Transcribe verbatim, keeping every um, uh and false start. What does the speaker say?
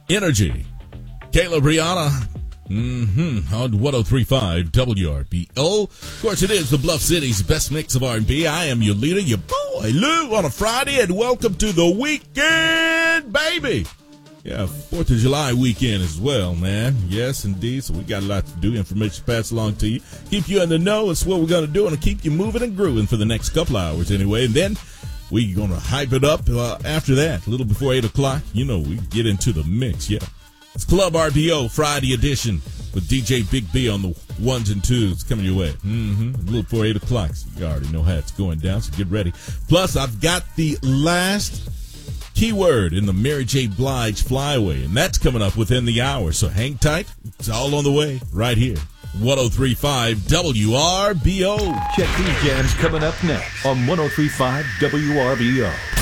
Energy. Kayla Brianna. Mm-hmm. On one oh three point five W R B O. Of course, it is the Bluff City's best mix of R and B. I am your leader, your boy Lou, on a Friday, and welcome to the weekend, baby. Yeah, fourth of July weekend as well, man. Yes, indeed. So we got a lot to do. Information passed along to you. Keep you in the know. It's what we're going to do, and keep you moving and grooving for the next couple hours anyway. And then we're going to hype it up uh, after that, a little before eight o'clock. You know, we get into the mix, yeah. It's Club R B O Friday edition with D J Big B on the ones and twos coming your way. Mm-hmm. A little before eight o'clock. So you already know how it's going down, so get ready. Plus, I've got the last keyword in the Mary J. Blige Flyaway, and that's coming up within the hour. So hang tight. It's all on the way right here. one oh three point five W R B O. Check these jams coming up next on one oh three point five W R B O.